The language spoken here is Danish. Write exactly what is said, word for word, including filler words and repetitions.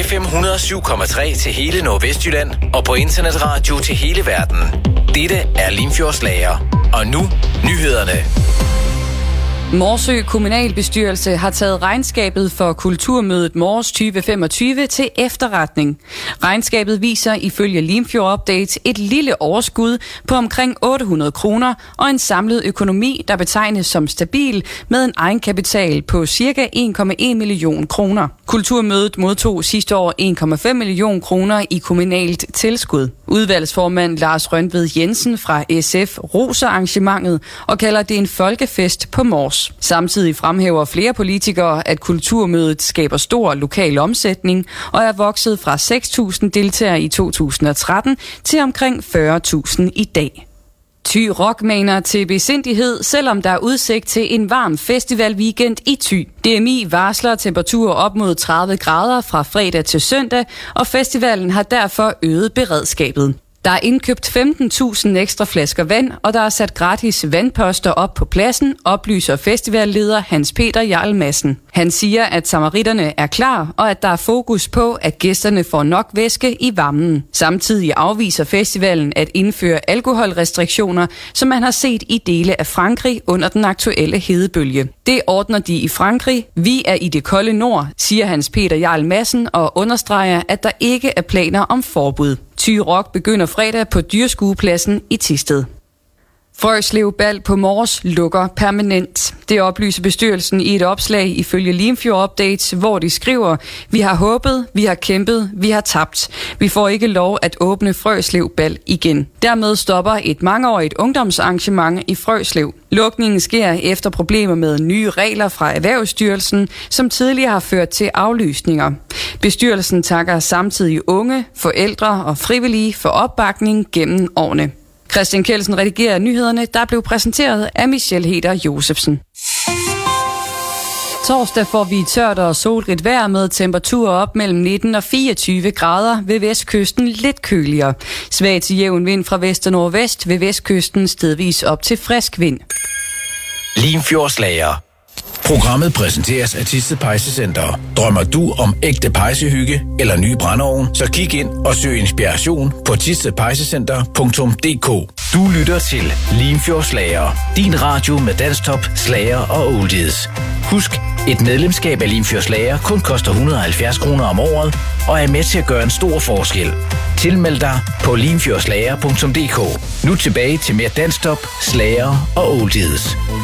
F M et hundrede og syv komma tre til hele Nordvestjylland og på internetradio til hele verden. Dette er Limfjordslager. Og nu nyhederne. Morsø Kommunalbestyrelse har taget regnskabet for Kulturmødet Mors tyve femogtyve til efterretning. Regnskabet viser ifølge Limfjord Update et lille overskud på omkring otte hundrede kroner og en samlet økonomi, der betegnes som stabil med en egenkapital på ca. en komma en million kroner. Kulturmødet modtog sidste år en komma fem million kroner i kommunalt tilskud. Udvalgsformand Lars Røntved Jensen fra S F roser arrangementet og kalder det en folkefest på Mors. Samtidig fremhæver flere politikere, at Kulturmødet skaber stor lokal omsætning og er vokset fra seks tusind deltagere i to tusind og tretten til omkring fyrre tusind i dag. Thy Rock maner til besindighed, selvom der er udsigt til en varm festivalweekend i Thy. D M I varsler temperaturer op mod tredive grader fra fredag til søndag, og festivalen har derfor øget beredskabet. Der er indkøbt femten tusind ekstra flasker vand, og der er sat gratis vandposter op på pladsen, oplyser festivalleder Hans Peter Jarl Madsen. Han siger, at samaritterne er klar, og at der er fokus på, at gæsterne får nok væske i varmen. Samtidig afviser festivalen at indføre alkoholrestriktioner, som man har set i dele af Frankrig under den aktuelle hedebølge. Det ordner de i Frankrig. Vi er i det kolde nord, siger Hans Peter Jarl Madsen og understreger, at der ikke er planer om forbud. Thy Rock begynder fredag på Dyrskuepladsen i Thisted. Frøslev Bal på Mors lukker permanent. Det oplyser bestyrelsen i et opslag ifølge Limfjord Update, hvor de skriver: Vi har håbet, vi har kæmpet, vi har tabt. Vi får ikke lov at åbne Frøslev Bal igen. Dermed stopper et mangeårigt ungdomsarrangement i Frøslev. Lukningen sker efter problemer med nye regler fra Erhvervsstyrelsen, som tidligere har ført til aflysninger. Bestyrelsen takker samtidig unge, forældre og frivillige for opbakning gennem årene. Christian Kjeldsen redigerer nyhederne, der blev præsenteret af Michelle Heder Josefsen. Torsdag får vi tørt og solrigt vejr med temperaturer op mellem nitten og fireogtyve grader, ved vestkysten lidt køligere. Svag til jævn vind fra vest og nordvest, ved vestkysten stedvis op til frisk vind. Limfjordslager. Programmet præsenteres af Thisted Pejsecenter. Drømmer du om ægte pejsehygge eller ny brændeovn, så kig ind og søg inspiration på thisted pejsecenter punktum d k. Du lytter til Limfjordslager, din radio med dansktop, slager og oldies. Husk, et medlemskab af Limfjordslager kun koster et hundrede og halvfjerds kroner om året og er med til at gøre en stor forskel. Tilmeld dig på limfjordslager punktum d k. Nu tilbage til mere dansktop, slager og oldies.